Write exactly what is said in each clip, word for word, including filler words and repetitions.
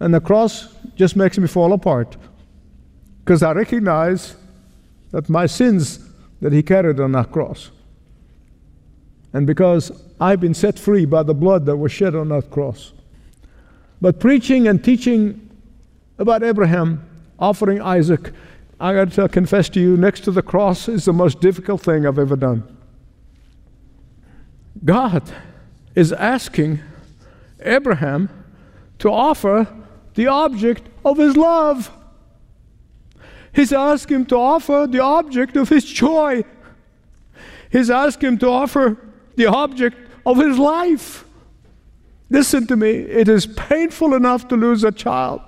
And the cross just makes me fall apart, because I recognize that my sins that he carried on that cross. And because I've been set free by the blood that was shed on that cross. But preaching and teaching about Abraham offering Isaac, I got to confess to you, next to the cross is the most difficult thing I've ever done. God is asking Abraham to offer the object of his love. He's asking him to offer the object of his joy. He's asking him to offer the object of his life. Listen to me, it is painful enough to lose a child.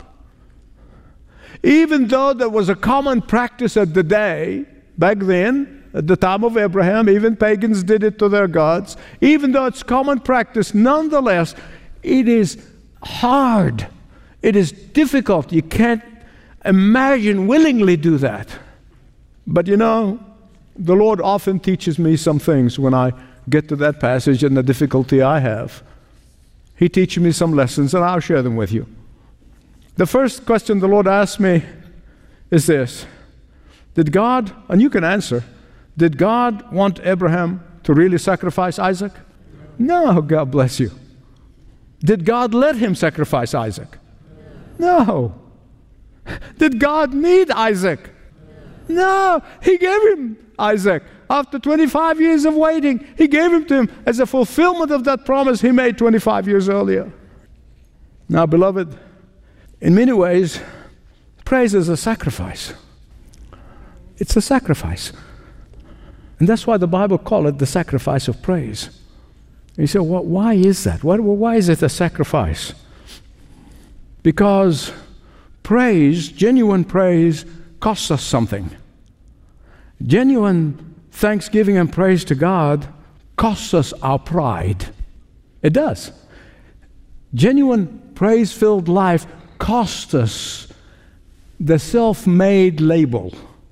Even though there was a common practice at the day, back then, at the time of Abraham, even pagans did it to their gods. Even though it's common practice, nonetheless, it is hard. It is difficult. You can't imagine willingly do that. But you know, the Lord often teaches me some things when I get to that passage and the difficulty I have. He teaches me some lessons, and I'll share them with you. The first question the Lord asked me is this: Did God, and you can answer, did God want Abraham to really sacrifice Isaac? No, God bless you. Did God let him sacrifice Isaac? No. Did God need Isaac? No. He gave him Isaac. After twenty-five years of waiting, he gave him to him as a fulfillment of that promise he made twenty-five years earlier. Now, beloved, in many ways, praise is a sacrifice. It's a sacrifice. And that's why the Bible calls it the sacrifice of praise. And you say, well, why is that? Why, why is it a sacrifice? Because praise, genuine praise, costs us something. Genuine thanksgiving and praise to God costs us our pride. It does. Genuine praise-filled life costs us the self-made label.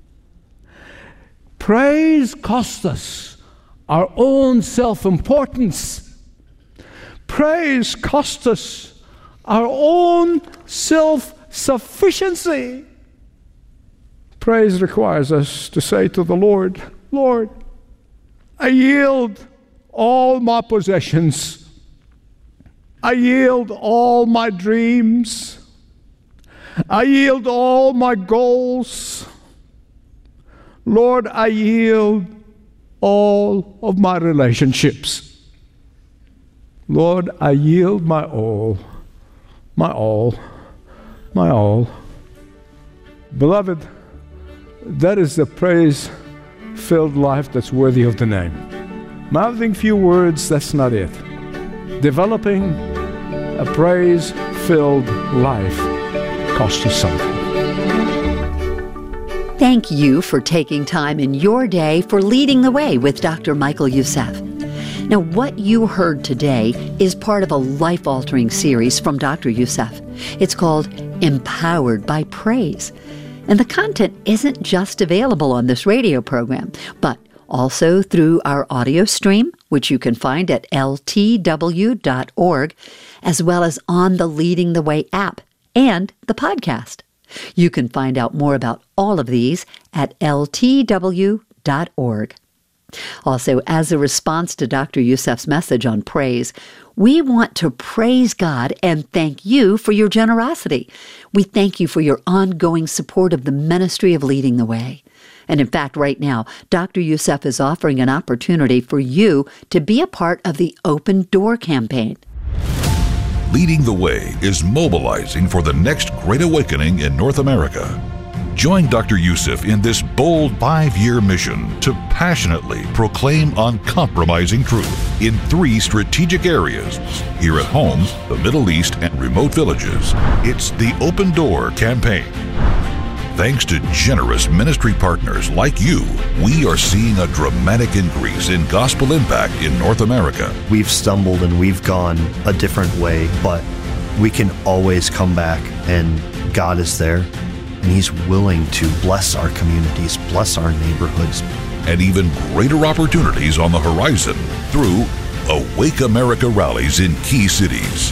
Praise costs us our own self-importance. Praise costs us our own self-sufficiency. Praise requires us to say to the Lord, Lord, I yield all my possessions. I yield all my dreams. I yield all my goals. Lord, I yield all of my relationships. Lord, I yield my all, my all, my all. Beloved, that is the praise-filled life that's worthy of the name. Mouthing few words, that's not it. Developing a praise-filled life costs us something. Thank you for taking time in your day for leading the way with Doctor Michael Youssef. Now, what you heard today is part of a life-altering series from Doctor Youssef. It's called Empowered by Praise. And the content isn't just available on this radio program, but also through our audio stream, which you can find at L T W dot org, as well as on the Leading the Way app and the podcast. You can find out more about all of these at L T W dot org. Also, as a response to Doctor Youssef's message on praise, we want to praise God and thank you for your generosity. We thank you for your ongoing support of the ministry of Leading the Way. And in fact, right now, Doctor Youssef is offering an opportunity for you to be a part of the Open Door campaign. Leading the Way is mobilizing for the next great awakening in North America. Join Doctor Youssef in this bold five-year mission to passionately proclaim uncompromising truth in three strategic areas, here at home, the Middle East, and remote villages. It's the Open Door campaign. Thanks to generous ministry partners like you, we are seeing a dramatic increase in gospel impact in North America. We've stumbled and we've gone a different way, but we can always come back, and God is there. And He's willing to bless our communities, bless our neighborhoods. And even greater opportunities on the horizon through Awake America rallies in key cities.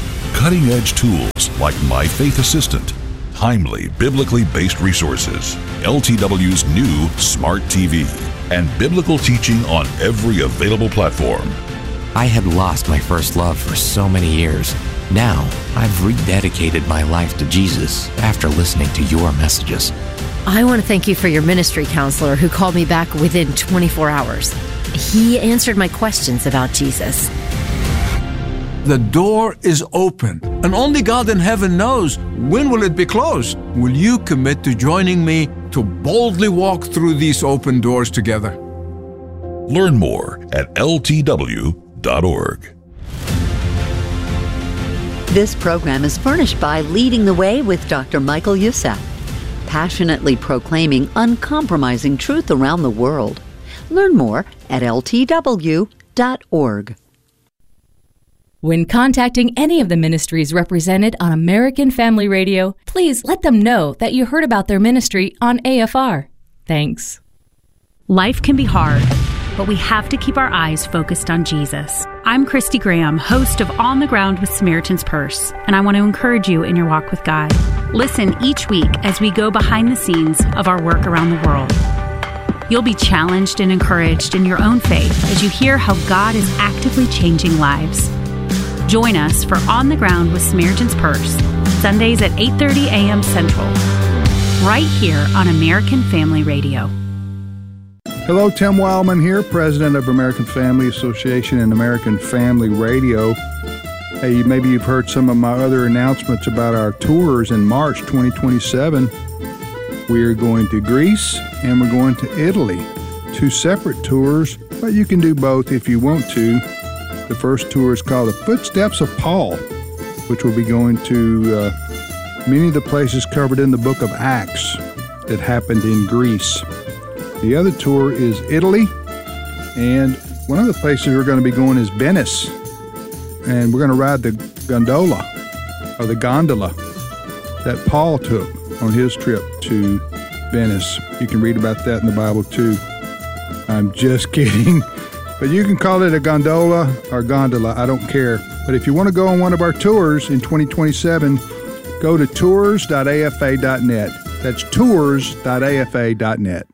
cutting-edge tools like My Faith Assistant, timely, biblically based resources, L T W's new Smart T V, and biblical teaching on every available platform. I had lost my first love for so many years. Now, I've rededicated my life to Jesus after listening to your messages. I want to thank you for your ministry counselor who called me back within twenty-four hours. He answered my questions about Jesus. The door is open, and only God in heaven knows when will it be closed. Will you commit to joining me to boldly walk through these open doors together? Learn more at L T W dot org. This program is furnished by Leading the Way with Doctor Michael Youssef, passionately proclaiming uncompromising truth around the world. Learn more at L T W dot org. When contacting any of the ministries represented on American Family Radio, please let them know that you heard about their ministry on A F R. Thanks. Life can be hard, but we have to keep our eyes focused on Jesus. I'm Christy Graham, host of On the Ground with Samaritan's Purse, and I want to encourage you in your walk with God. Listen each week as we go behind the scenes of our work around the world. You'll be challenged and encouraged in your own faith as you hear how God is actively changing lives. Join us for On the Ground with Samaritan's Purse, Sundays at eight thirty a.m. Central, right here on American Family Radio. Hello, Tim Wildman here, President of American Family Association and American Family Radio. Hey, maybe you've heard some of my other announcements about our tours in March twenty twenty-seven. We're going to Greece and we're going to Italy. Two separate tours, but you can do both if you want to. The first tour is called The Footsteps of Paul, which will be going to uh, many of the places covered in the book of Acts that happened in Greece. The other tour is Italy, and one of the places we're going to be going is Venice, and we're going to ride the gondola, or the gondola, that Paul took on his trip to Venice. You can read about that in the Bible too. I'm just kidding. But you can call it a gondola or gondola, I don't care. But if you want to go on one of our tours in twenty twenty-seven, go to tours dot A F A dot net. That's tours dot A F A dot net.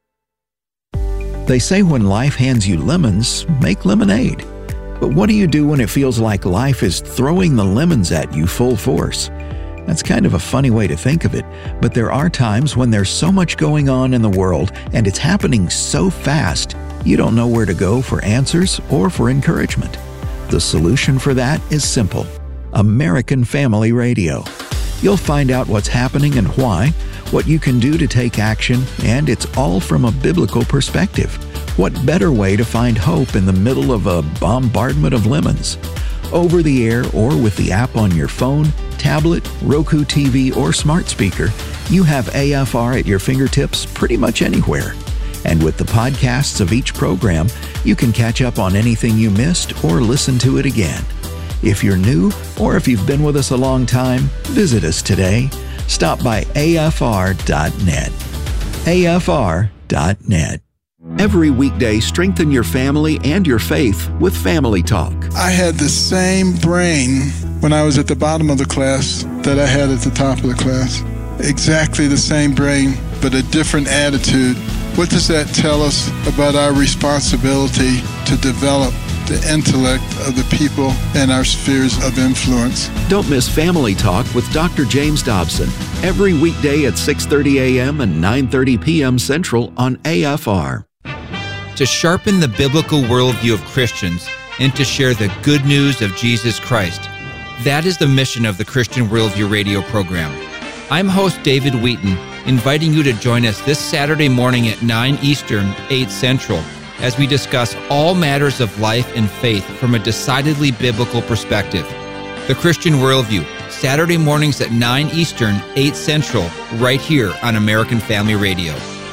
They say when life hands you lemons, make lemonade. But what do you do when it feels like life is throwing the lemons at you full force? That's kind of a funny way to think of it, but there are times when there's so much going on in the world and it's happening so fast, you don't know where to go for answers or for encouragement. The solution for that is simple: American Family Radio. You'll find out what's happening and why, what you can do to take action, and it's all from a biblical perspective. What better way to find hope in the middle of a bombardment of lemons? Over the air or with the app on your phone, tablet, Roku T V, or smart speaker, you have A F R at your fingertips pretty much anywhere. And with the podcasts of each program, you can catch up on anything you missed or listen to it again. If you're new or if you've been with us a long time, visit us today. Stop by A F R dot net. A F R dot net. Every weekday, strengthen your family and your faith with Family Talk. I had the same brain when I was at the bottom of the class that I had at the top of the class. Exactly the same brain, but a different attitude. What does that tell us about our responsibility to develop the intellect of the people in our spheres of influence? Don't miss Family Talk with Doctor James Dobson every weekday at six thirty a.m. and nine thirty p.m. Central on A F R. To sharpen the biblical worldview of Christians and to share the good news of Jesus Christ. That is the mission of the Christian Worldview radio program. I'm host David Wheaton, inviting you to join us this Saturday morning at nine Eastern, eight Central, as we discuss all matters of life and faith from a decidedly biblical perspective. The Christian Worldview, Saturday mornings at nine Eastern, eight Central, right here on American Family Radio.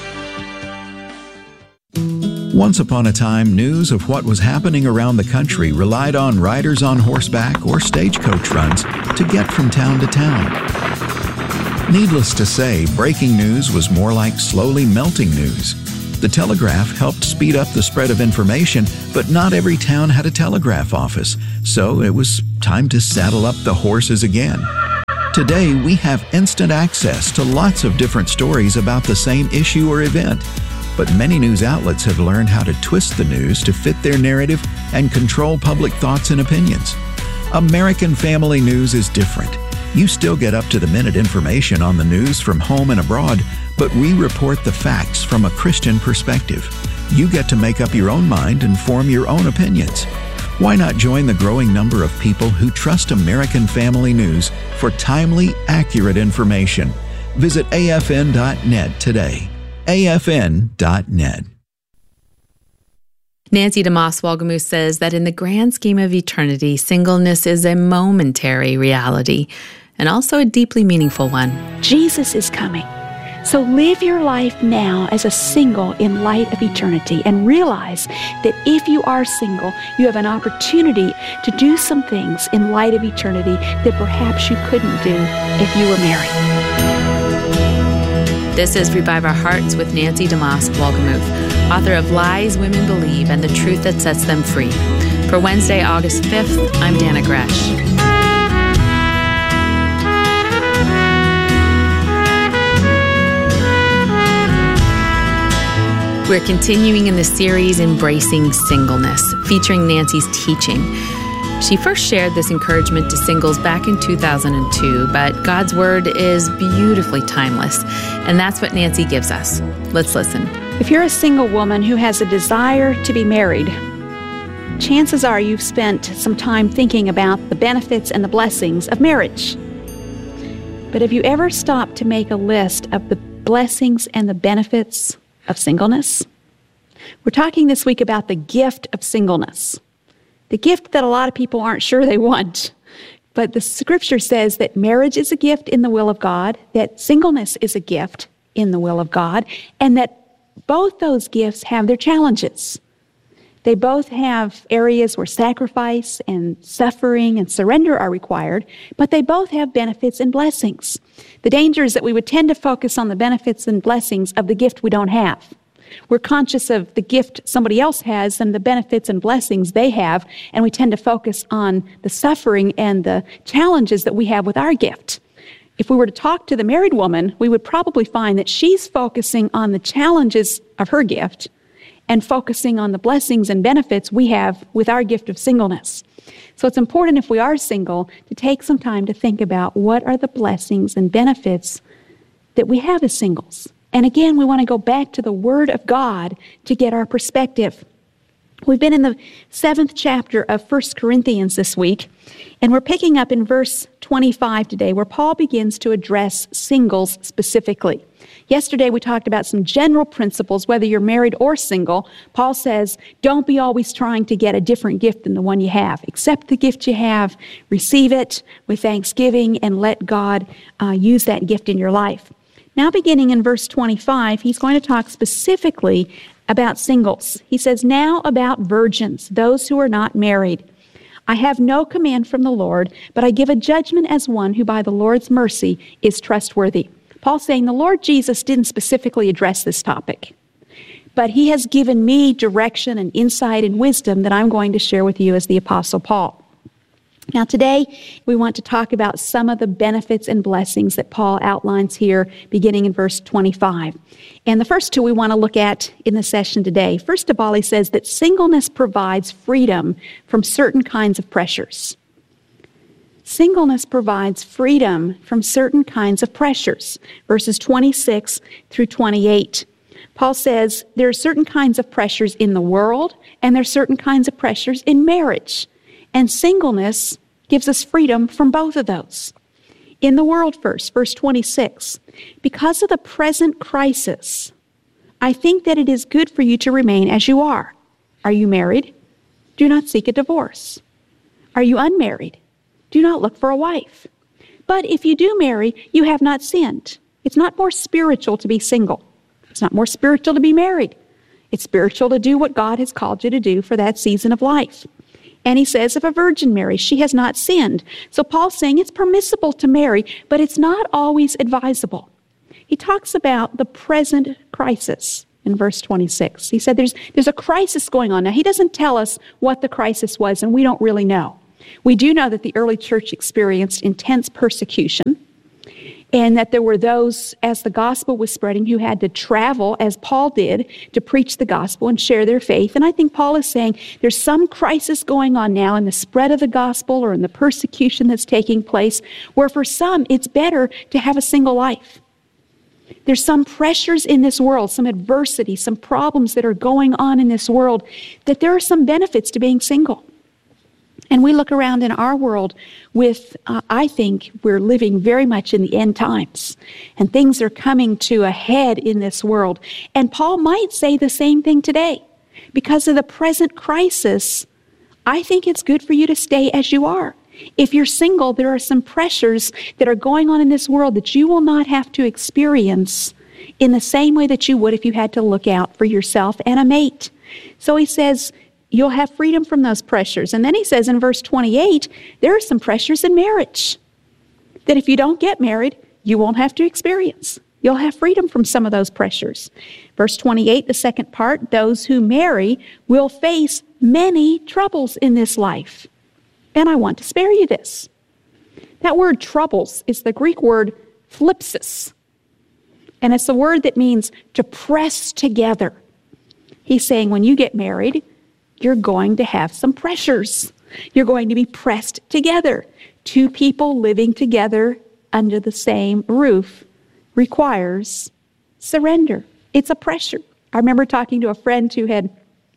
Once upon a time, news of what was happening around the country relied on riders on horseback or stagecoach runs to get from town to town. Needless to say, breaking news was more like slowly melting news. The telegraph helped speed up the spread of information, but not every town had a telegraph office, so it was time to saddle up the horses again. Today, we have instant access to lots of different stories about the same issue or event, but many news outlets have learned how to twist the news to fit their narrative and control public thoughts and opinions. American Family News is different. You still get up-to-the-minute information on the news from home and abroad, but we report the facts from a Christian perspective. You get to make up your own mind and form your own opinions. Why not join the growing number of people who trust American Family News for timely, accurate information? Visit A F N dot net today. A F N dot net. Nancy DeMoss Wolgemuth says that in the grand scheme of eternity, singleness is a momentary reality and also a deeply meaningful one. Jesus is coming. So live your life now as a single in light of eternity, and realize that if you are single, you have an opportunity to do some things in light of eternity that perhaps you couldn't do if you were married. This is Revive Our Hearts with Nancy DeMoss Wolgemuth, author of Lies Women Believe and the Truth That Sets Them Free. For Wednesday, August fifth, I'm Dana Gresh. We're continuing in the series Embracing Singleness, featuring Nancy's teaching. She first shared this encouragement to singles back in two thousand two, but God's Word is beautifully timeless, and that's what Nancy gives us. Let's listen. If you're a single woman who has a desire to be married, chances are you've spent some time thinking about the benefits and the blessings of marriage. But have you ever stopped to make a list of the blessings and the benefits of singleness? We're talking this week about the gift of singleness, the gift that a lot of people aren't sure they want. But the scripture says that marriage is a gift in the will of God, that singleness is a gift in the will of God, and that both those gifts have their challenges. They both have areas where sacrifice and suffering and surrender are required, but they both have benefits and blessings. The danger is that we would tend to focus on the benefits and blessings of the gift we don't have. We're conscious of the gift somebody else has and the benefits and blessings they have, and we tend to focus on the suffering and the challenges that we have with our gift. If we were to talk to the married woman, we would probably find that she's focusing on the challenges of her gift and focusing on the blessings and benefits we have with our gift of singleness. So it's important, if we are single, to take some time to think about what are the blessings and benefits that we have as singles. And again, we want to go back to the Word of God to get our perspective. We've been in the seventh chapter of First Corinthians this week, and we're picking up in verse twenty-five today, where Paul begins to address singles specifically. Yesterday, we talked about some general principles, whether you're married or single. Paul says, don't be always trying to get a different gift than the one you have. Accept the gift you have, receive it with thanksgiving, and let God uh, use that gift in your life. Now, beginning in verse twenty-five, he's going to talk specifically about singles. He says, now about virgins, those who are not married. I have no command from the Lord, but I give a judgment as one who by the Lord's mercy is trustworthy. Paul's saying the Lord Jesus didn't specifically address this topic, but he has given me direction and insight and wisdom that I'm going to share with you as the Apostle Paul. Now today, we want to talk about some of the benefits and blessings that Paul outlines here, beginning in verse twenty-five. And the first two we want to look at in the session today. First of all, he says that singleness provides freedom from certain kinds of pressures. Singleness provides freedom from certain kinds of pressures. Verses twenty-six through twenty-eight. Paul says there are certain kinds of pressures in the world, and there are certain kinds of pressures in marriage. And singleness gives us freedom from both of those. In the world first, verse twenty-six, because of the present crisis, I think that it is good for you to remain as you are. Are you married? Do not seek a divorce. Are you unmarried? Do not look for a wife. But if you do marry, you have not sinned. It's not more spiritual to be single. It's not more spiritual to be married. It's spiritual to do what God has called you to do for that season of life. And he says, if a virgin marries, she has not sinned. So Paul's saying it's permissible to marry, but it's not always advisable. He talks about the present crisis in verse twenty-six. He said there's, there's a crisis going on. Now, he doesn't tell us what the crisis was, and we don't really know. We do know that the early church experienced intense persecution, and that there were those, as the gospel was spreading, who had to travel, as Paul did, to preach the gospel and share their faith. And I think Paul is saying there's some crisis going on now in the spread of the gospel or in the persecution that's taking place, where for some it's better to have a single life. There's some pressures in this world, some adversity, some problems that are going on in this world, that there are some benefits to being single. And we look around in our world with, uh, I think we're living very much in the end times. And things are coming to a head in this world. And Paul might say the same thing today. Because of the present crisis, I think it's good for you to stay as you are. If you're single, there are some pressures that are going on in this world that you will not have to experience in the same way that you would if you had to look out for yourself and a mate. So he says, you'll have freedom from those pressures. And then he says in verse twenty-eight, there are some pressures in marriage that if you don't get married, you won't have to experience. You'll have freedom from some of those pressures. Verse twenty-eight, the second part, those who marry will face many troubles in this life. And I want to spare you this. That word troubles is the Greek word thlipsis. And it's the word that means to press together. He's saying when you get married, you're going to have some pressures. You're going to be pressed together. Two people living together under the same roof requires surrender. It's a pressure. I remember talking to a friend who had,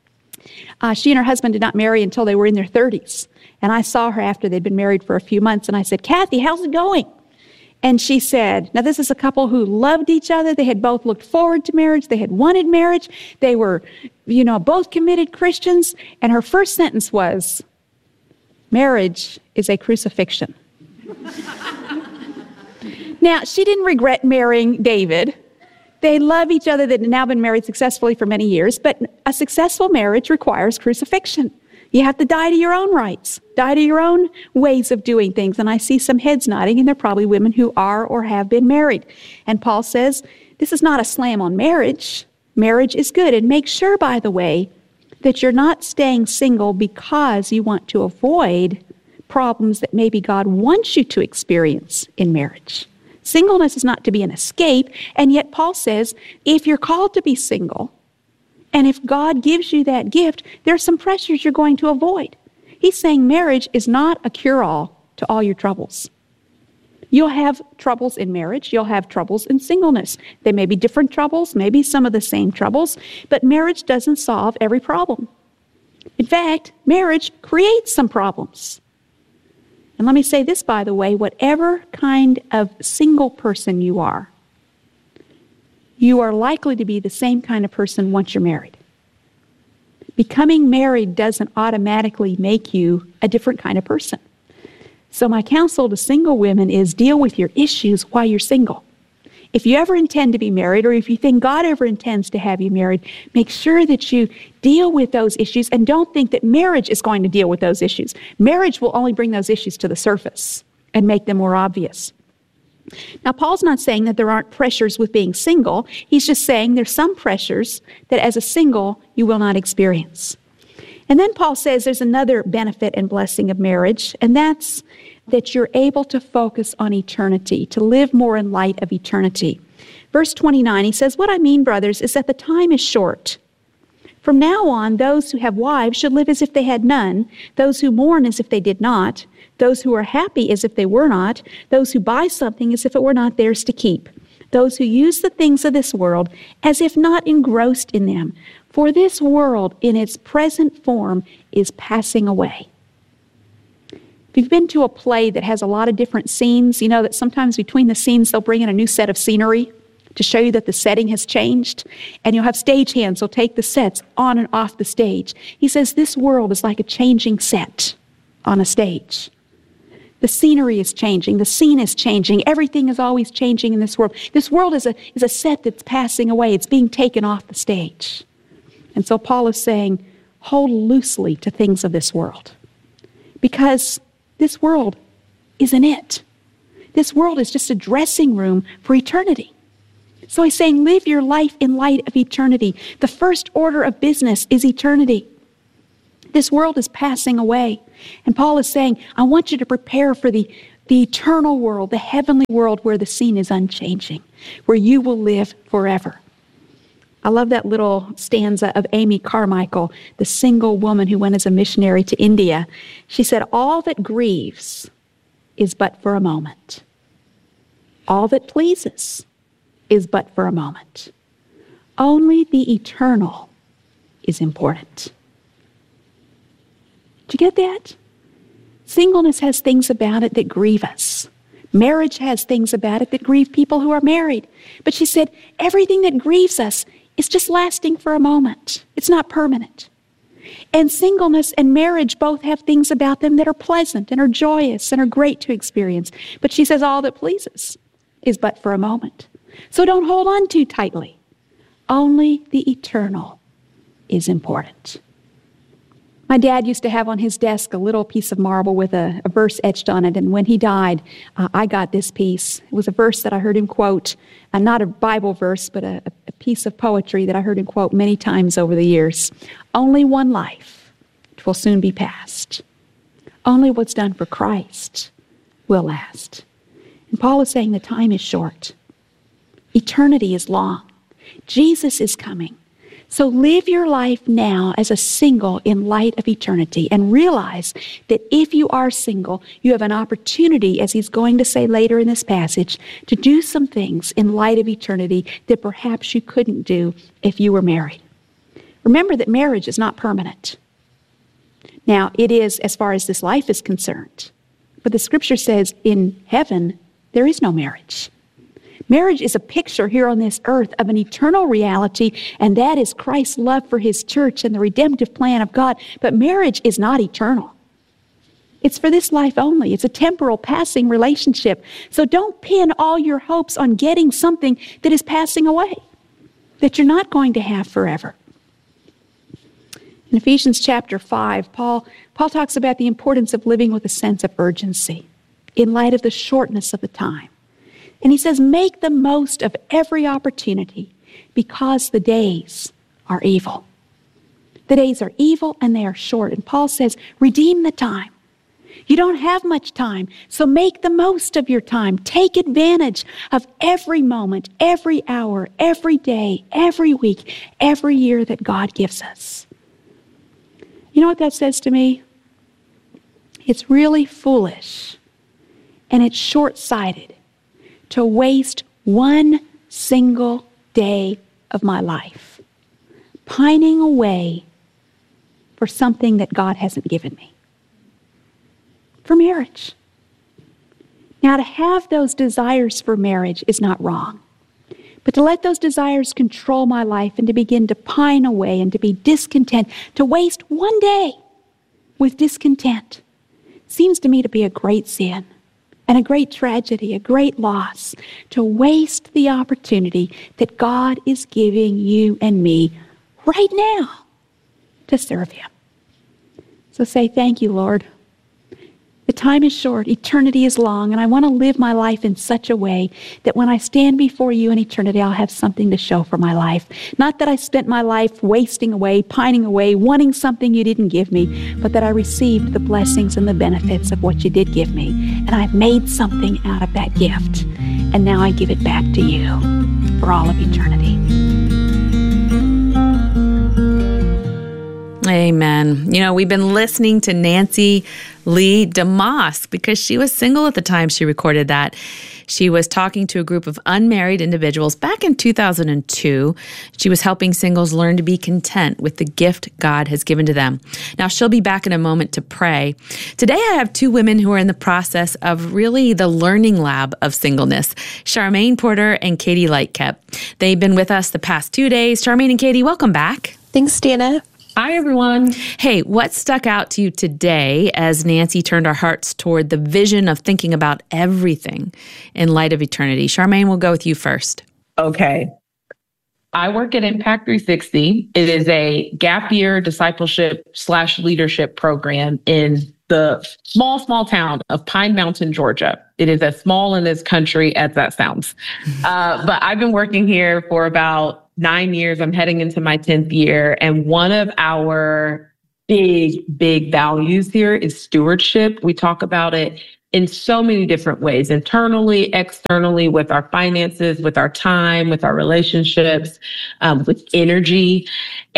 uh, she and her husband did not marry until they were in their thirties. And I saw her after they'd been married for a few months, and I said, Kathy, how's it going? And she said, now this is a couple who loved each other. They had both looked forward to marriage. They had wanted marriage. They were, you know, both committed Christians. And her first sentence was, marriage is a crucifixion. Now, she didn't regret marrying David. They love each other. They've now been married successfully for many years. But a successful marriage requires crucifixion. You have to die to your own rights, die to your own ways of doing things. And I see some heads nodding, and they're probably women who are or have been married. And Paul says, this is not a slam on marriage. Marriage is good. And make sure, by the way, that you're not staying single because you want to avoid problems that maybe God wants you to experience in marriage. Singleness is not to be an escape. And yet Paul says, if you're called to be single, and if God gives you that gift, there are some pressures you're going to avoid. He's saying marriage is not a cure-all to all your troubles. You'll have troubles in marriage. You'll have troubles in singleness. They may be different troubles, maybe some of the same troubles, but marriage doesn't solve every problem. In fact, marriage creates some problems. And let me say this, by the way, whatever kind of single person you are, you are likely to be the same kind of person once you're married. Becoming married doesn't automatically make you a different kind of person. So my counsel to single women is deal with your issues while you're single. If you ever intend to be married, or if you think God ever intends to have you married, make sure that you deal with those issues and don't think that marriage is going to deal with those issues. Marriage will only bring those issues to the surface and make them more obvious. Now, Paul's not saying that there aren't pressures with being single. He's just saying there's some pressures that as a single you will not experience. And then Paul says there's another benefit and blessing of marriage, and that's that you're able to focus on eternity, to live more in light of eternity. Verse twenty-nine, he says, what I mean, brothers, is that the time is short. From now on, those who have wives should live as if they had none, those who mourn as if they did not, those who are happy as if they were not, those who buy something as if it were not theirs to keep, those who use the things of this world as if not engrossed in them. For this world in its present form is passing away. If you've been to a play that has a lot of different scenes, you know that sometimes between the scenes they'll bring in a new set of scenery to show you that the setting has changed. And you'll have stagehands who'll take the sets on and off the stage. He says this world is like a changing set on a stage. The scenery is changing. The scene is changing. Everything is always changing in this world. This world is a, is a set that's passing away. It's being taken off the stage. And so Paul is saying, hold loosely to things of this world. Because this world isn't it. This world is just a dressing room for eternity. So he's saying, live your life in light of eternity. The first order of business is eternity. This world is passing away. And Paul is saying, I want you to prepare for the, the eternal world, the heavenly world where the scene is unchanging, where you will live forever. I love that little stanza of Amy Carmichael, the single woman who went as a missionary to India. She said, all that grieves is but for a moment. All that pleases is but for a moment. Only the eternal is important. Did you get that? Singleness has things about it that grieve us. Marriage has things about it that grieve people who are married. But she said, everything that grieves us is just lasting for a moment. It's not permanent. And singleness and marriage both have things about them that are pleasant and are joyous and are great to experience. But she says all that pleases is but for a moment. So don't hold on too tightly. Only the eternal is important. My dad used to have on his desk a little piece of marble with a, a verse etched on it, and when he died, uh, I got this piece. It was a verse that I heard him quote, uh, not a Bible verse, but a, a piece of poetry that I heard him quote many times over the years. Only one life, which will soon be past. Only what's done for Christ will last. And Paul is saying the time is short. Eternity is long. Jesus is coming. So live your life now as a single in light of eternity, and realize that if you are single, you have an opportunity, as he's going to say later in this passage, to do some things in light of eternity that perhaps you couldn't do if you were married. Remember that marriage is not permanent. Now, it is as far as this life is concerned, but the scripture says in heaven, there is no marriage. Marriage is a picture here on this earth of an eternal reality, and that is Christ's love for his church and the redemptive plan of God. But marriage is not eternal. It's for this life only. It's a temporal, passing relationship. So don't pin all your hopes on getting something that is passing away, that you're not going to have forever. In Ephesians chapter five, Paul, Paul talks about the importance of living with a sense of urgency in light of the shortness of the time. And he says, make the most of every opportunity because the days are evil. The days are evil and they are short. And Paul says, redeem the time. You don't have much time, so make the most of your time. Take advantage of every moment, every hour, every day, every week, every year that God gives us. You know what that says to me? It's really foolish and it's short-sighted to waste one single day of my life pining away for something that God hasn't given me. For marriage. Now, to have those desires for marriage is not wrong. But to let those desires control my life and to begin to pine away and to be discontent, to waste one day with discontent, seems to me to be a great sin. And a great tragedy, a great loss, to waste the opportunity that God is giving you and me right now to serve Him. So say, thank you, Lord. The time is short, eternity is long, and I want to live my life in such a way that when I stand before you in eternity, I'll have something to show for my life. Not that I spent my life wasting away, pining away, wanting something you didn't give me, but that I received the blessings and the benefits of what you did give me. And I've made something out of that gift. And now I give it back to you for all of eternity. Amen. You know, we've been listening to Nancy Lee DeMoss because she was single at the time she recorded that. She was talking to a group of unmarried individuals back in two thousand two. She was helping singles learn to be content with the gift God has given to them. Now, she'll be back in a moment to pray. Today, I have two women who are in the process of really the learning lab of singleness, Charmaine Porter and Katie Lightcap. They've been with us the past two days. Charmaine and Katie, welcome back. Thanks, Dana. Hi, everyone. Hey, what stuck out to you today as Nancy turned our hearts toward the vision of thinking about everything in light of eternity? Charmaine, we'll go with you first. Okay. I work at Impact three sixty. It is a gap year discipleship slash leadership program in the small, small town of Pine Mountain, Georgia. It is as small in this country as that sounds. Uh, but I've been working here for about nine years. I'm heading into my tenth year. And one of our big, big values here is stewardship. We talk about it in so many different ways, internally, externally, with our finances, with our time, with our relationships, um, with energy.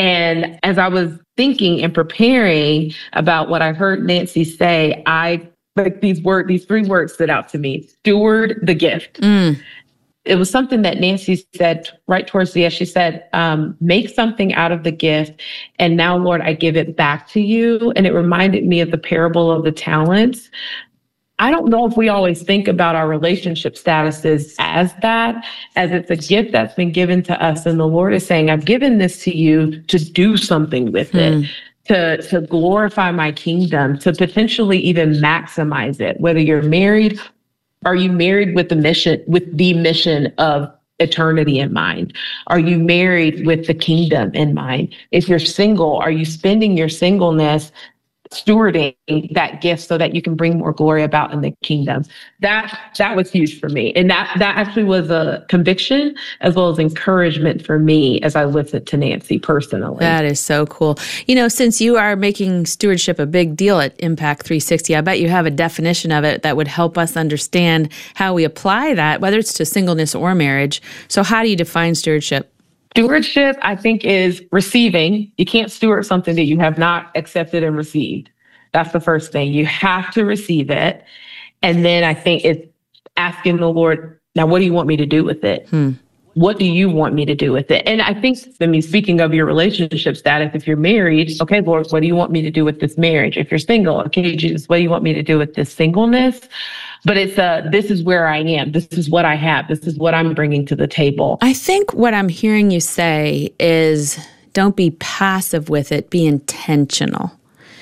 And as I was thinking and preparing about what I heard Nancy say, I like these word, these three words stood out to me: steward the gift. Mm. It was something that Nancy said right towards the end. She said, um, make something out of the gift. And now, Lord, I give it back to you. And it reminded me of the parable of the talents. I don't know if we always think about our relationship statuses as that, as it's a gift that's been given to us. And the Lord is saying, I've given this to you to do something with Mm. it. To, to glorify my kingdom, to potentially even maximize it. Whether you're married, are you married with the mission, with the mission of eternity in mind? Are you married with the kingdom in mind? If you're single, are you spending your singleness stewarding that gift so that you can bring more glory about in the kingdom? That that was huge for me. And that that actually was a conviction as well as encouragement for me as I listened to Nancy personally. That is so cool. You know, since you are making stewardship a big deal at Impact three sixty, I bet you have a definition of it that would help us understand how we apply that, whether it's to singleness or marriage. So how do you define stewardship? Stewardship, I think, is receiving. You can't steward something that you have not accepted and received. That's the first thing. You have to receive it. And then I think it's asking the Lord, now, what do you want me to do with it? Hmm. What do you want me to do with it? And I think, I mean, speaking of your relationship status, if you're married, okay, Lord, what do you want me to do with this marriage? If you're single, okay, Jesus, what do you want me to do with this singleness? But it's a, this is where I am. This is what I have. This is what I'm bringing to the table. I think what I'm hearing you say is don't be passive with it, be intentional.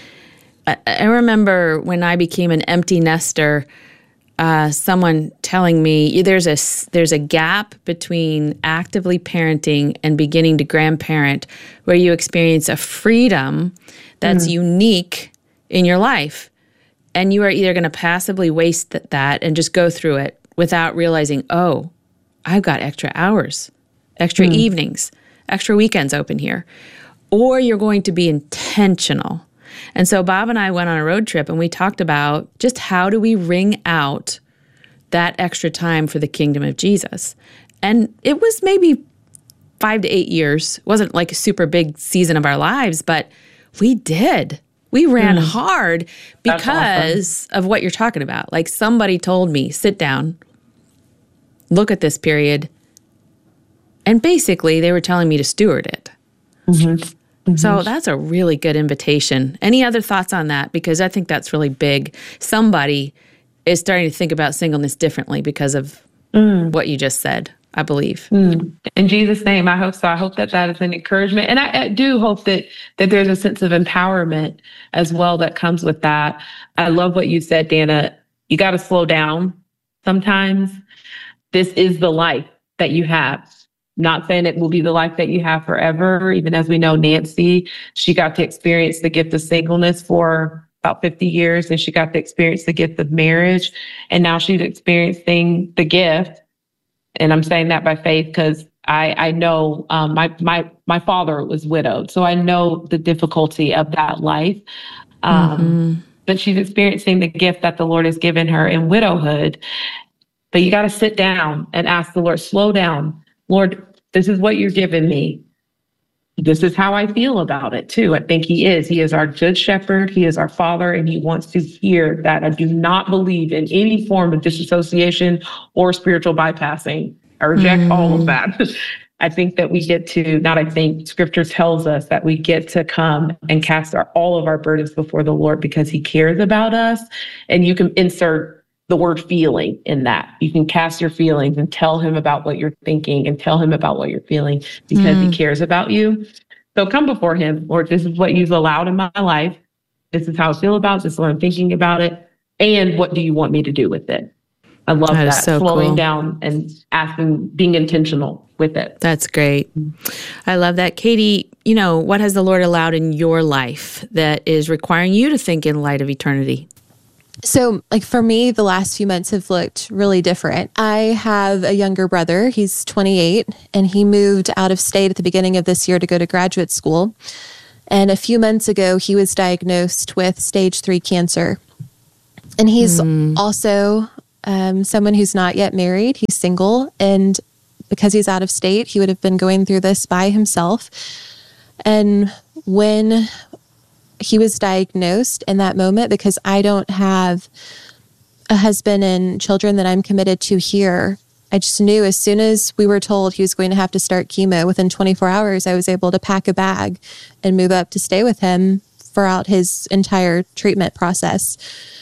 I, I remember when I became an empty nester, uh, someone telling me there's a, there's a gap between actively parenting and beginning to grandparent where you experience a freedom that's mm. unique in your life. And you are either going to passively waste that and just go through it without realizing, oh, I've got extra hours, extra mm. evenings, extra weekends open here. Or you're going to be intentional. And so Bob and I went on a road trip and we talked about just how do we wring out that extra time for the kingdom of Jesus. And it was maybe five to eight years. It wasn't like a super big season of our lives, but we did. We ran mm. hard because awesome. of what you're talking about. Like somebody told me, sit down, look at this period. And basically they were telling me to steward it. Mm-hmm. Mm-hmm. So that's a really good invitation. Any other thoughts on that? Because I think that's really big. Somebody is starting to think about singleness differently because of mm. what you just said, I believe. Mm. In Jesus' name, I hope so. I hope that that is an encouragement. And I, I do hope that that there's a sense of empowerment as well that comes with that. I love what you said, Dana. You got to slow down sometimes. This is the life that you have. Not saying it will be the life that you have forever. Even as we know, Nancy, she got to experience the gift of singleness for about fifty years, and she got to experience the gift of marriage. And now she's experiencing the gift. And I'm saying that by faith because I, I know um, my my my father was widowed, so I know the difficulty of that life. Um, mm-hmm. But she's experiencing the gift that the Lord has given her in widowhood. But you got to sit down and ask the Lord, slow down. Lord, this is what you're giving me. This is how I feel about it too. I think he is. He is our good shepherd. He is our father, and he wants to hear that. I do not believe in any form of disassociation or spiritual bypassing. I reject mm. all of that. I think that we get to, not I think, scripture tells us that we get to come and cast our, all of our burdens before the Lord because he cares about us. And you can insert the word feeling in that. You can cast your feelings and tell him about what you're thinking and tell him about what you're feeling because mm. he cares about you. So come before him, Lord, this is what you've allowed in my life. This is how I feel about it. This is what I'm thinking about it. And what do you want me to do with it? I love that. that. So Slowing cool. down and asking, being intentional with it. That's great. I love that. Katie, you know, what has the Lord allowed in your life that is requiring you to think in light of eternity? So, like for me, the last few months have looked really different. I have a younger brother. He's twenty-eight, and he moved out of state at the beginning of this year to go to graduate school. And a few months ago, he was diagnosed with stage three cancer. And he's mm. also um, someone who's not yet married. He's single. And because he's out of state, he would have been going through this by himself. And when he was diagnosed in that moment, because I don't have a husband and children that I'm committed to here, I just knew as soon as we were told he was going to have to start chemo, within twenty-four hours, I was able to pack a bag and move up to stay with him throughout his entire treatment process.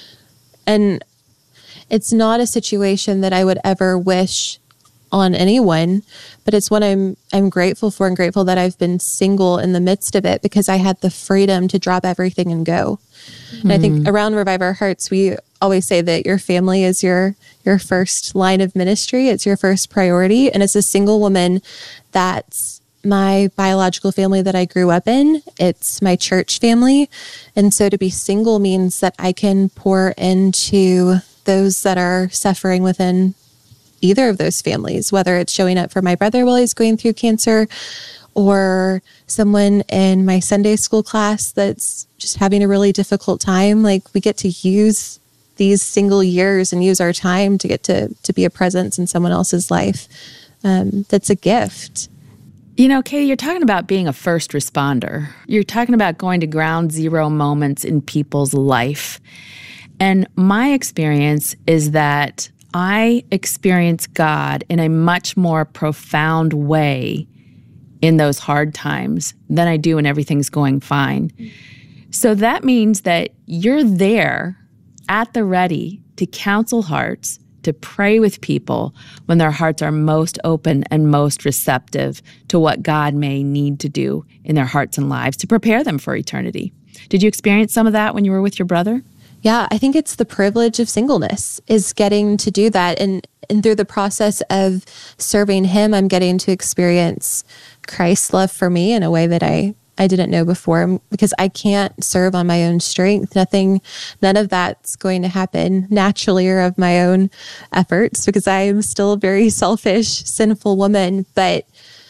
And it's not a situation that I would ever wish on anyone, but it's one I'm I'm grateful for, and grateful that I've been single in the midst of it, because I had the freedom to drop everything and go. Mm. And I think around Revive Our Hearts, we always say that your family is your your first line of ministry. It's your first priority. And as a single woman, that's my biological family that I grew up in. It's my church family. And so to be single means that I can pour into those that are suffering within either of those families, whether it's showing up for my brother while he's going through cancer, or someone in my Sunday school class that's just having a really difficult time. Like, we get to use these single years and use our time to get to, to be a presence in someone else's life. Um, that's a gift. You know, Katie, you're talking about being a first responder. You're talking about going to ground zero moments in people's life. And my experience is that I experience God in a much more profound way in those hard times than I do when everything's going fine. So that means that you're there at the ready to counsel hearts, to pray with people when their hearts are most open and most receptive to what God may need to do in their hearts and lives to prepare them for eternity. Did you experience some of that when you were with your brother? Yeah, I think it's the privilege of singleness, is getting to do that. And, and through the process of serving him, I'm getting to experience Christ's love for me in a way that I, I didn't know before, because I can't serve on my own strength. Nothing, none of that's going to happen naturally or of my own efforts, because I am still a very selfish, sinful woman. But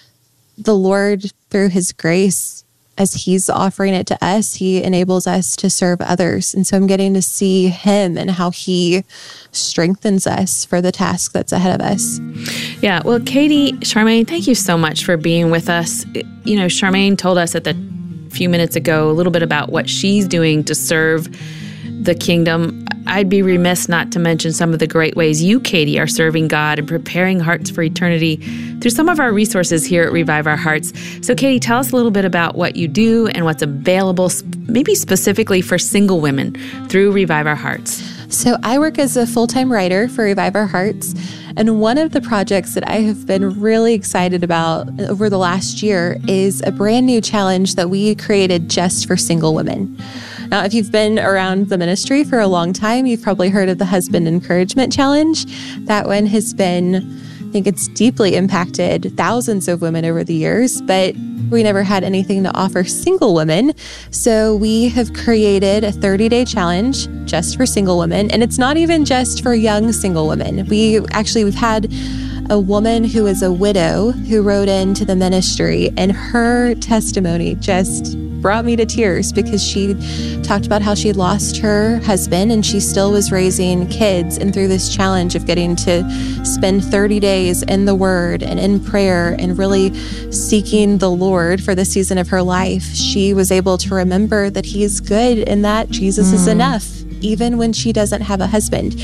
the Lord, through his grace, as he's offering it to us, he enables us to serve others. And so I'm getting to see him and how he strengthens us for the task that's ahead of us. Yeah. Well, Katie, Charmaine, thank you so much for being with us. You know, Charmaine told us at the few minutes ago a little bit about what she's doing to serve the kingdom. I'd be remiss not to mention some of the great ways you, Katie, are serving God and preparing hearts for eternity through some of our resources here at Revive Our Hearts. So, Katie, tell us a little bit about what you do and what's available, maybe specifically for single women through Revive Our Hearts. So I work as a full-time writer for Revive Our Hearts. And one of the projects that I have been really excited about over the last year is a brand new challenge that we created just for single women. Now, if you've been around the ministry for a long time, you've probably heard of the Husband Encouragement Challenge. That one has been, I think it's deeply impacted thousands of women over the years, but we never had anything to offer single women. So we have created a thirty-day challenge just for single women. And it's not even just for young single women. We actually, we've had a woman who is a widow who wrote into the ministry, and her testimony just brought me to tears, because she talked about how she had lost her husband and she still was raising kids. And through this challenge of getting to spend thirty days in the Word and in prayer and really seeking the Lord for the season of her life, she was able to remember that He's good and that Jesus mm. is enough, even when she doesn't have a husband.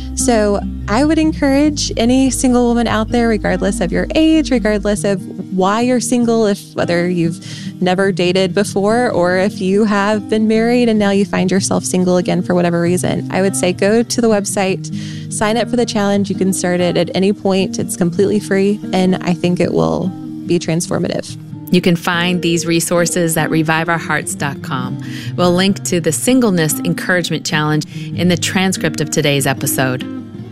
So I would encourage any single woman out there, regardless of your age, regardless of why you're single, if whether you've never dated before or if you have been married and now you find yourself single again for whatever reason, I would say go to the website, sign up for the challenge. You can start it at any point. It's completely free, and I think it will be transformative. You can find these resources at revive our hearts dot com. We'll link to the Singleness Encouragement Challenge in the transcript of today's episode.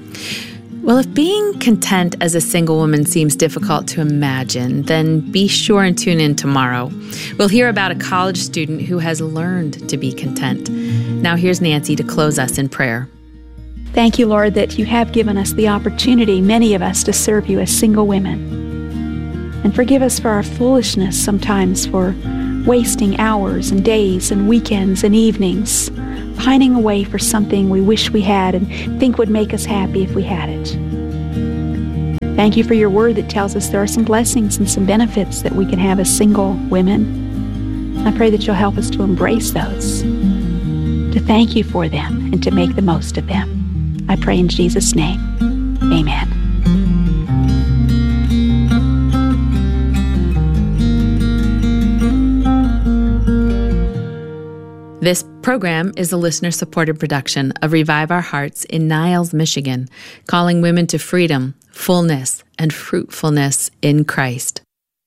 Well, if being content as a single woman seems difficult to imagine, then be sure and tune in tomorrow. We'll hear about a college student who has learned to be content. Now here's Nancy to close us in prayer. Thank you, Lord, that you have given us the opportunity, many of us, to serve you as single women. And forgive us for our foolishness sometimes, for wasting hours and days and weekends and evenings, pining away for something we wish we had and think would make us happy if we had it. Thank you for your word that tells us there are some blessings and some benefits that we can have as single women. I pray that you'll help us to embrace those, to thank you for them, and to make the most of them. I pray in Jesus' name. Amen. This program is a listener-supported production of Revive Our Hearts in Niles, Michigan, calling women to freedom, fullness, and fruitfulness in Christ.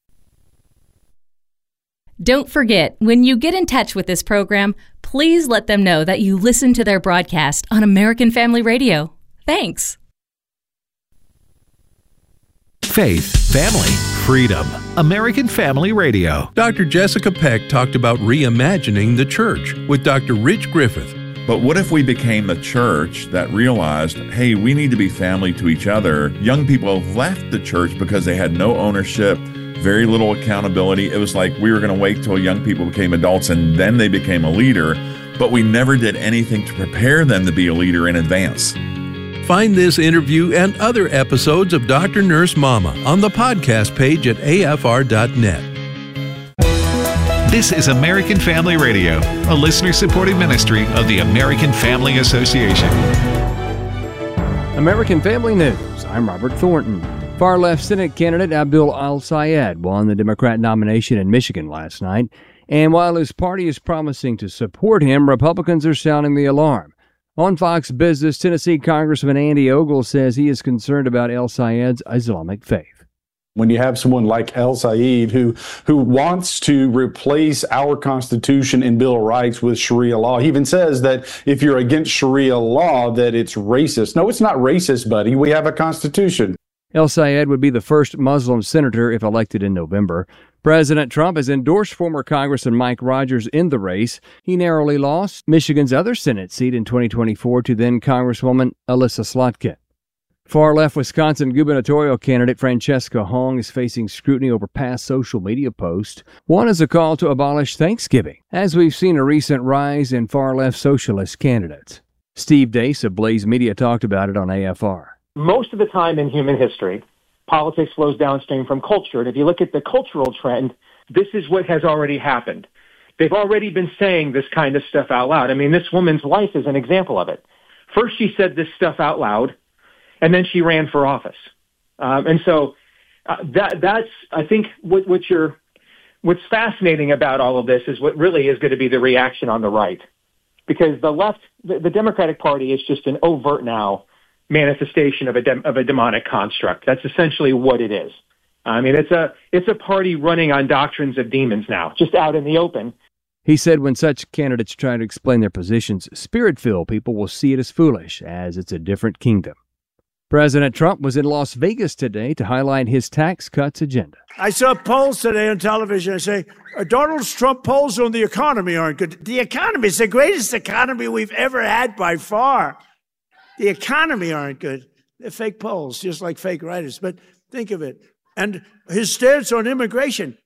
Don't forget, when you get in touch with this program, please let them know that you listen to their broadcast on American Family Radio. Thanks. Faith, family, freedom. American Family Radio. Doctor Jessica Peck talked about reimagining the church with Doctor Rich Griffith. But what if we became a church that realized, hey, we need to be family to each other? Young people left the church because they had no ownership, very little accountability. It was like we were going to wait till young people became adults and then they became a leader, but we never did anything to prepare them to be a leader in advance. Find this interview and other episodes of Doctor Nurse Mama on the podcast page at A F R dot net. This is American Family Radio, a listener-supported ministry of the American Family Association. American Family News. I'm Robert Thornton. Far-left Senate candidate Abdul Al-Sayed won the Democrat nomination in Michigan last night, and while his party is promising to support him, Republicans are sounding the alarm. On Fox Business, Tennessee Congressman Andy Ogle says he is concerned about Al-Sayed's Islamic faith. When you have someone like Al-Sayed who who wants to replace our Constitution and Bill of Rights with Sharia law, he even says that if you're against Sharia law, that it's racist. No, it's not racist, buddy. We have a Constitution. Al-Sayed would be the first Muslim senator if elected in November. President Trump has endorsed former Congressman Mike Rogers in the race. He narrowly lost Michigan's other Senate seat in twenty twenty-four to then Congresswoman Elissa Slotkin. Far-left Wisconsin gubernatorial candidate Francesca Hong is facing scrutiny over past social media posts. One is a call to abolish Thanksgiving, as we've seen a recent rise in far-left socialist candidates. Steve Dace of Blaze Media talked about it on A F R. Most of the time in human history, politics flows downstream from culture. And if you look at the cultural trend, this is what has already happened. They've already been saying this kind of stuff out loud. I mean, this woman's life is an example of it. First, she said this stuff out loud, and then she ran for office. Um, and so uh, that that's, I think, what, what you're, what's fascinating about all of this is what really is going to be the reaction on the right. Because the left, the, the Democratic Party is just an overt now manifestation of a de- of a demonic construct. That's essentially what it is. I mean, it's a it's a party running on doctrines of demons now, just out in the open. He said when such candidates try to explain their positions, Spirit-filled people will see it as foolish, as it's a different kingdom. President Trump was in Las Vegas today to highlight his tax cuts agenda. I saw polls today on television. I say, Donald Trump polls on the economy aren't good. The economy is the greatest economy we've ever had by far. The economy aren't good. They're fake polls, just like fake writers. But think of it. And his stance on immigration.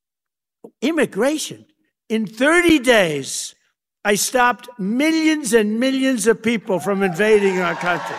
Immigration. In thirty days, I stopped millions and millions of people from invading our country.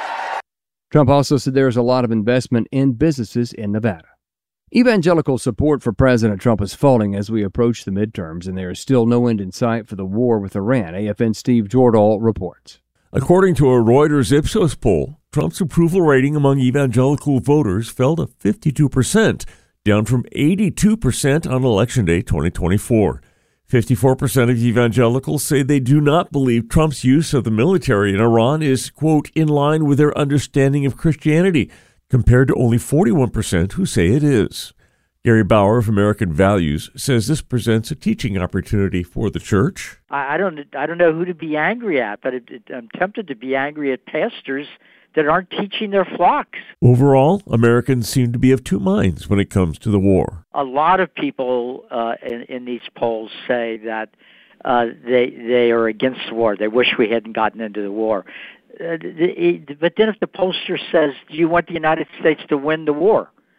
Trump also said there is a lot of investment in businesses in Nevada. Evangelical support for President Trump is falling as we approach the midterms, and there is still no end in sight for the war with Iran. A F N's Steve Jordahl reports. According to a Reuters Ipsos poll, Trump's approval rating among evangelical voters fell to fifty-two percent, down from eighty-two percent on Election Day twenty twenty-four. fifty-four percent of evangelicals say they do not believe Trump's use of the military in Iran is, quote, in line with their understanding of Christianity, compared to only forty-one percent who say it is. Gary Bauer of American Values says this presents a teaching opportunity for the church. I don't I don't know who to be angry at, but it, it, I'm tempted to be angry at pastors that aren't teaching their flocks. Overall, Americans seem to be of two minds when it comes to the war. A lot of people uh, in, in these polls say that uh, they they are against the war. They wish we hadn't gotten into the war. Uh, the, it, but then if the pollster says, do you want the United States to win the war?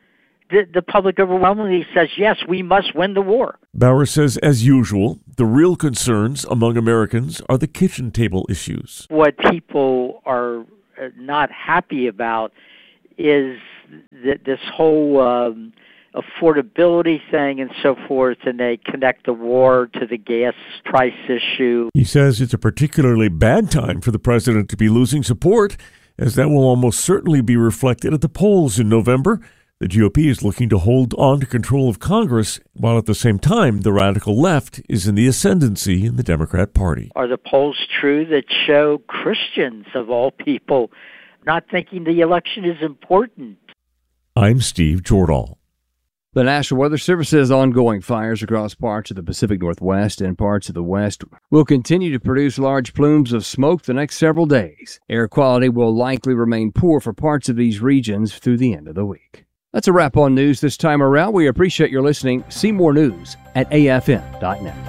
the, the public overwhelmingly says, yes, we must win the war. Bauer says, as usual, the real concerns among Americans are the kitchen table issues. What people are not happy about is th- this whole um, affordability thing and so forth, and they connect the war to the gas price issue. He says it's a particularly bad time for the president to be losing support, as that will almost certainly be reflected at the polls in November. The G O P is looking to hold on to control of Congress, while at the same time the radical left is in the ascendancy in the Democrat Party. Are the polls true that show Christians, of all people, not thinking the election is important? I'm Steve Jordahl. The National Weather Service says ongoing fires across parts of the Pacific Northwest and parts of the West will continue to produce large plumes of smoke the next several days. Air quality will likely remain poor for parts of these regions through the end of the week. That's a wrap on news this time around. We appreciate your listening. See more news at A F M dot net.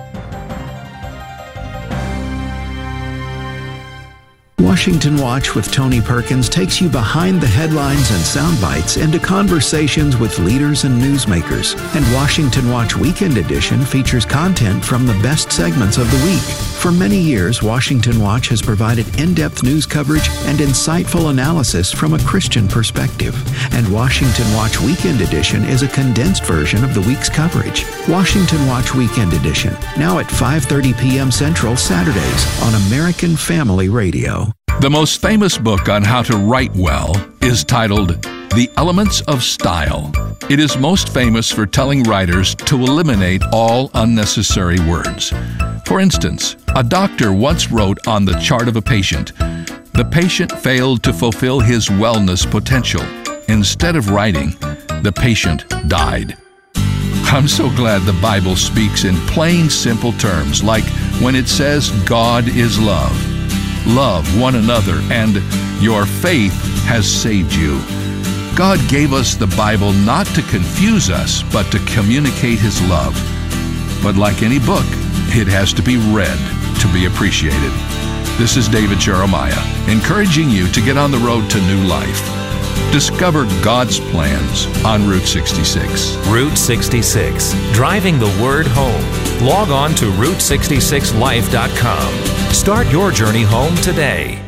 Washington Watch with Tony Perkins takes you behind the headlines and sound bites into conversations with leaders and newsmakers. And Washington Watch Weekend Edition features content from the best segments of the week. For many years, Washington Watch has provided in-depth news coverage and insightful analysis from a Christian perspective. And Washington Watch Weekend Edition is a condensed version of the week's coverage. Washington Watch Weekend Edition, now at five thirty p.m. Central Saturdays on American Family Radio. The most famous book on how to write well is titled The Elements of Style. It is most famous for telling writers to eliminate all unnecessary words. For instance, a doctor once wrote on the chart of a patient, "The patient failed to fulfill his wellness potential." Instead of writing, "The patient died." I'm so glad the Bible speaks in plain, simple terms, like when it says God is love. Love one another, and your faith has saved you. God gave us the Bible not to confuse us, but to communicate His love. But like any book, it has to be read to be appreciated. This is David Jeremiah, encouraging you to get on the road to new life. Discover God's plans on Route sixty-six. Route sixty-six, driving the word home. Log on to route sixty-six life dot com. Start your journey home today.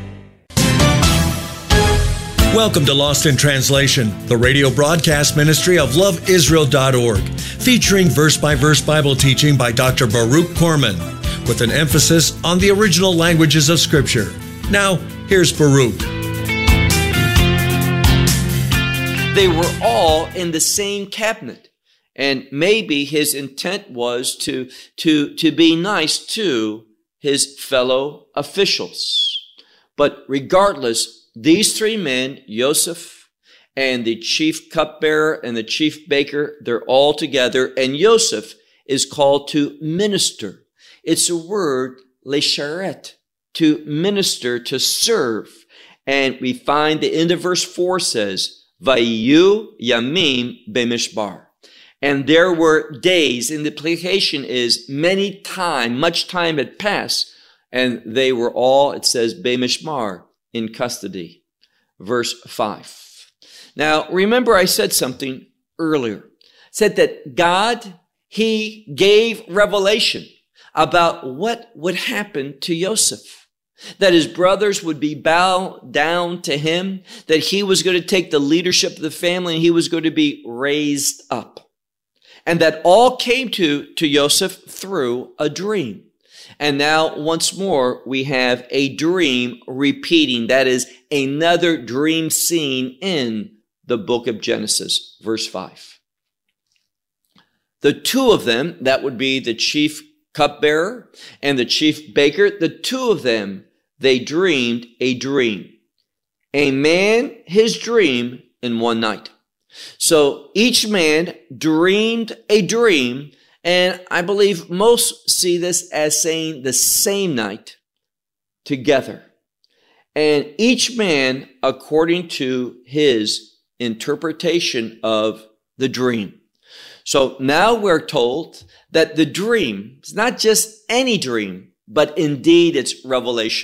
Welcome to Lost in Translation, the radio broadcast ministry of love israel dot org, featuring verse-by-verse Bible teaching by Doctor Baruch Korman, with an emphasis on the original languages of Scripture. Now, here's Baruch. They were all in the same cabinet, and maybe his intent was to, to, to be nice to his fellow officials. But regardless, these three men, Joseph and the chief cupbearer and the chief baker, they're all together, and Joseph is called to minister. It's a word, lesharet, to minister, to serve. And we find the end of verse four says, Vayu Yamim Bemishbar. And there were days, and the implication is many time, much time had passed, and they were all, it says, Bemishmar, in custody. Verse five. Now, remember I said something earlier. I said that God, He gave revelation about what would happen to Joseph. That his brothers would be bowed down to him, that he was going to take the leadership of the family and he was going to be raised up. And that all came to, to Joseph through a dream. And now, once more, we have a dream repeating. That is another dream scene in the book of Genesis, verse five. The two of them, that would be the chief cupbearer and the chief baker, the two of them, they dreamed a dream. A man, his dream in one night. So each man dreamed a dream, and I believe most see this as saying the same night together. And each man according to his interpretation of the dream. So now we're told that the dream is not just any dream, but indeed it's revelation.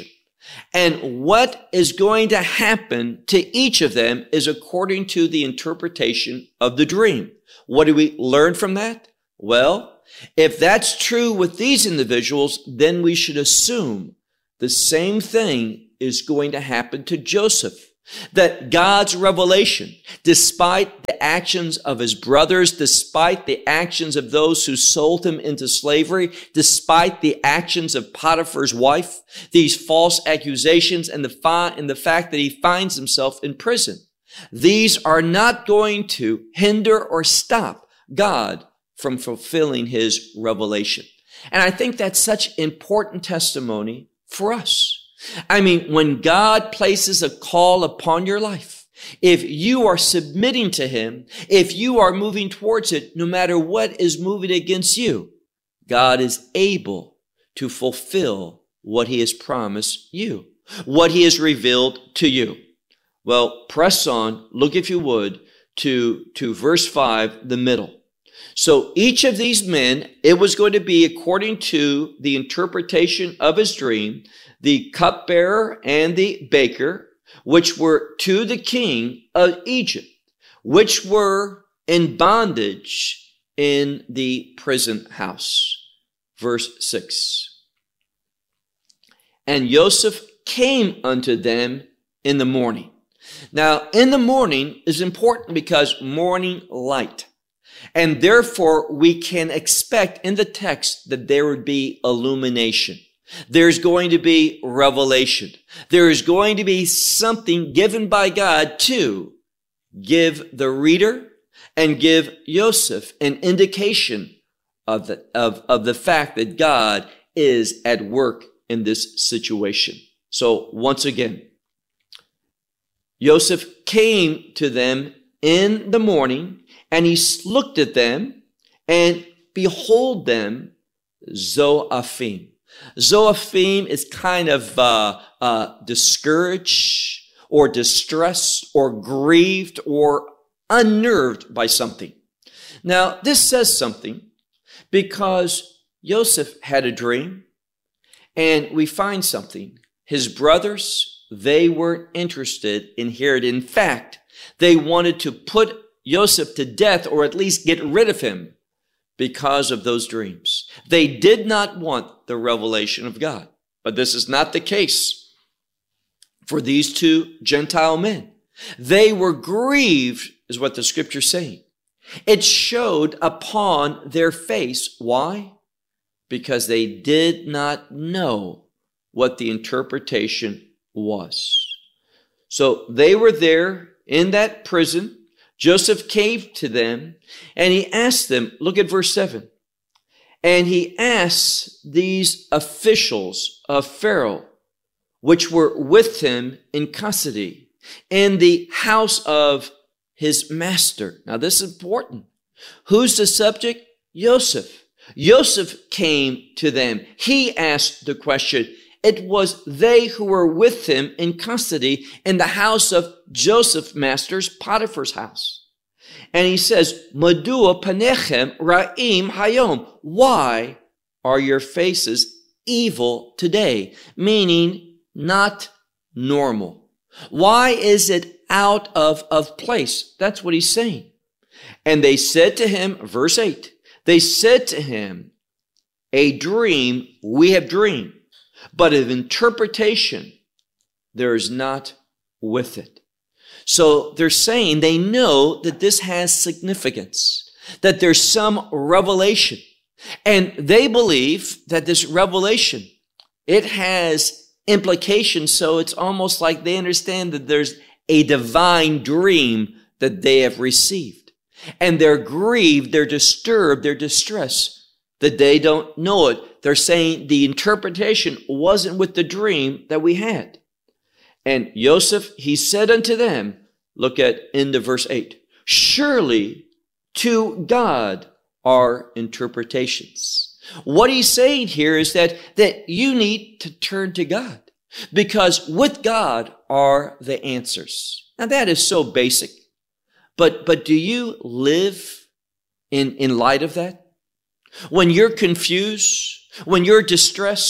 And what is going to happen to each of them is according to the interpretation of the dream. What do we learn from that? Well, if that's true with these individuals, then we should assume the same thing is going to happen to Joseph. That God's revelation, despite the actions of his brothers, despite the actions of those who sold him into slavery, despite the actions of Potiphar's wife, these false accusations and the, fi- and the fact that he finds himself in prison, these are not going to hinder or stop God from fulfilling his revelation. And I think that's such important testimony for us. I mean, when God places a call upon your life, if you are submitting to him, if you are moving towards it, no matter what is moving against you, God is able to fulfill what he has promised you, what he has revealed to you. Well, press on, look if you would, to, to verse five, the middle. So each of these men, it was going to be according to the interpretation of his dream, the cupbearer and the baker, which were to the king of Egypt, which were in bondage in the prison house. Verse six. And Joseph came unto them in the morning. Now, in the morning is important because morning light. And therefore, we can expect in the text that there would be illumination. There's going to be revelation. There is going to be something given by God to give the reader and give Joseph an indication of the, of, of the fact that God is at work in this situation. So once again, Joseph came to them in the morning, and he looked at them, and behold them, Zoaphim. Zoaphim is kind of uh, uh, discouraged or distressed or grieved or unnerved by something. Now, this says something because Joseph had a dream, and we find something. His brothers, they weren't interested in hearing it. In fact, they wanted to put Joseph to death or at least get rid of him because of those dreams. They did not want the revelation of God. But this is not the case for these two Gentile men. They were grieved, is what the scripture's saying. It showed upon their face. Why? Because they did not know what the interpretation was. So they were there in that prison. Joseph came to them and he asked them, look at verse seven. And he asked these officials of Pharaoh, which were with him in custody, in the house of his master. Now this is important. Who's the subject? Joseph. Joseph came to them. He asked the question. It was they who were with him in custody in the house of Joseph's master's, Potiphar's house. And he says, Madua panechem ra'im hayom. Why are your faces evil today? Meaning not normal. Why is it out of, of place? That's what he's saying. And they said to him, verse eight, they said to him, a dream we have dreamed, but of interpretation there is not with it. So they're saying they know that this has significance, that there's some revelation. And they believe that this revelation, it has implications. So it's almost like they understand that there's a divine dream that they have received. And they're grieved, they're disturbed, they're distressed that they don't know it. They're saying the interpretation wasn't with the dream that we had. And Joseph, he said unto them, look at into verse eight, surely to God are interpretations. What he's saying here is that, that you need to turn to God, because with God are the answers. Now that is so basic, but, but do you live in, in light of that? When you're confused, when you're distressed,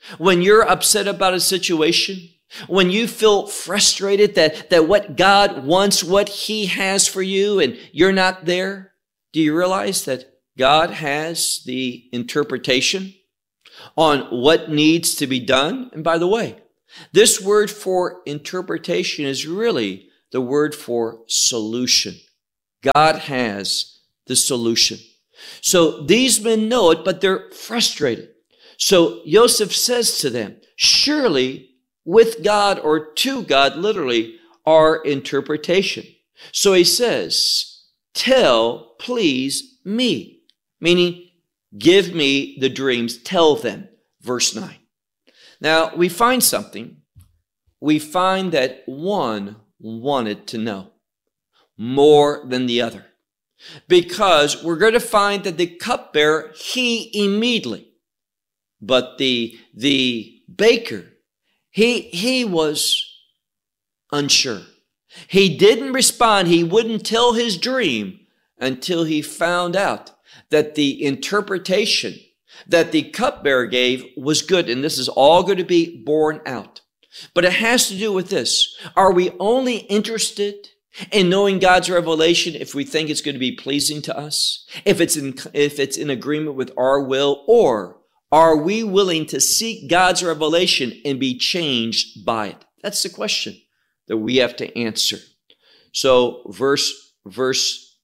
When you're upset about a situation, when you feel frustrated that, that what God wants, what He has for you, and you're not there, do you realize that God has the interpretation on what needs to be done? And by the way, this word for interpretation is really the word for solution. God has the solution. So these men know it, but they're frustrated. So Joseph says to them, surely with God, or to God, literally, are interpretation. So he says, tell, please, me. Meaning, give me the dreams, tell them. Verse nine. Now, we find something. We find that one wanted to know more than the other. Because we're going to find that the cupbearer, he immediately, but the, the baker, he, he was unsure. He didn't respond. He wouldn't tell his dream until he found out that the interpretation that the cupbearer gave was good. And this is all going to be borne out. But it has to do with this. Are we only interested in knowing God's revelation if we think it's going to be pleasing to us? If it's in, if it's in agreement with our will? Or are we willing to seek God's revelation and be changed by it? That's the question that we have to answer. So verse, verse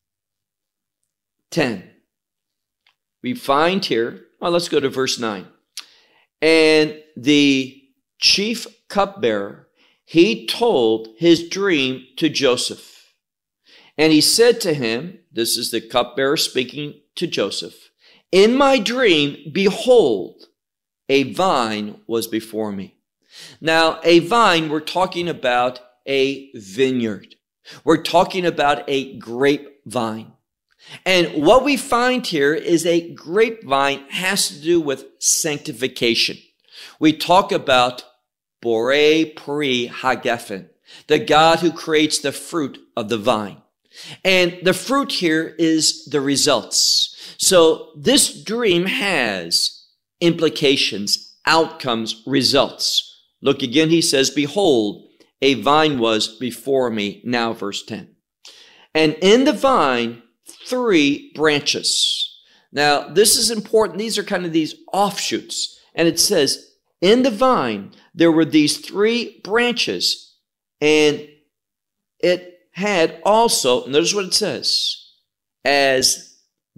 ten. We find here, well, let's go to verse nine. And the chief cupbearer, he told his dream to Joseph. And he said to him, this is the cupbearer speaking to Joseph, in my dream, behold, a vine was before me. Now, a vine, we're talking about a vineyard. We're talking about a grapevine. And what we find here is a grapevine has to do with sanctification. We talk about Borei Pri Hagefen, the God who creates the fruit of the vine. And the fruit here is the results. So this dream has implications, outcomes, results. Look again, he says, behold, a vine was before me. Now verse ten. And in the vine, three branches. Now, this is important. These are kind of these offshoots. And it says, in the vine, there were these three branches, and it had also, notice what it says, as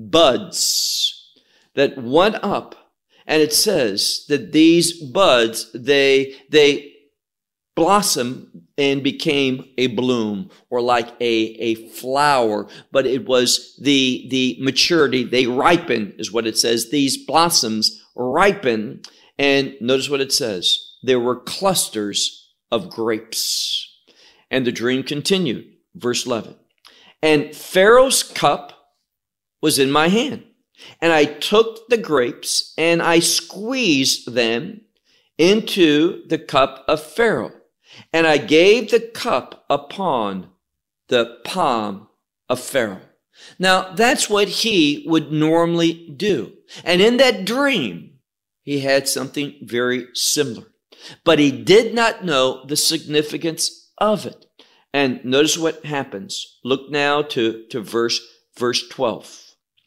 buds that went up. And it says that these buds, they, they blossomed and became a bloom, or like a, a flower, but it was the, the maturity. They ripen is what it says. These blossoms ripen. And notice what it says. There were clusters of grapes. And the dream continued. Verse eleven. And Pharaoh's cup was in my hand. And I took the grapes and I squeezed them into the cup of Pharaoh. And I gave the cup upon the palm of Pharaoh. Now, that's what he would normally do. And in that dream, he had something very similar. But he did not know the significance of it. And notice what happens. Look now to, to verse, verse twelve.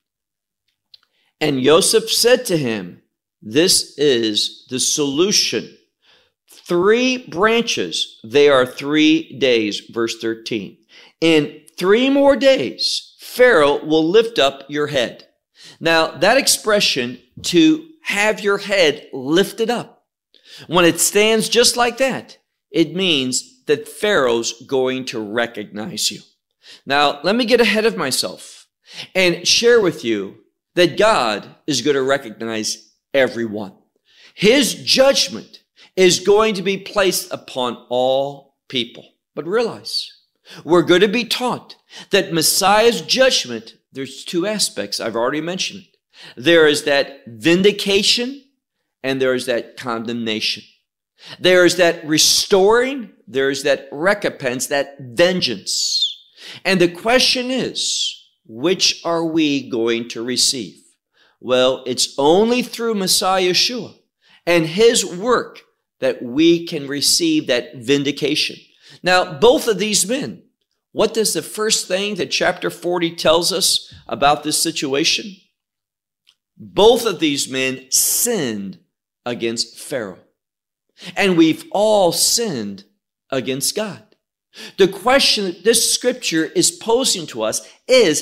And Joseph said to him, this is the solution. Three branches, they are three days, verse thirteen. In three more days, Pharaoh will lift up your head. Now, that expression, to have your head lifted up, when it stands just like that, it means that Pharaoh's going to recognize you. Now, let me get ahead of myself and share with you that God is going to recognize everyone. His judgment is going to be placed upon all people. But realize, we're going to be taught that Messiah's judgment, there's two aspects. I've already mentioned it. There is that vindication and there is that condemnation. There is that restoring, there is that recompense, that vengeance. And the question is, which are we going to receive? Well, it's only through Messiah Yeshua and his work that we can receive that vindication. Now, both of these men, what does the first thing that chapter forty tells us about this situation? Both of these men sinned against Pharaoh. And we've all sinned against God. The question that this scripture is posing to us is,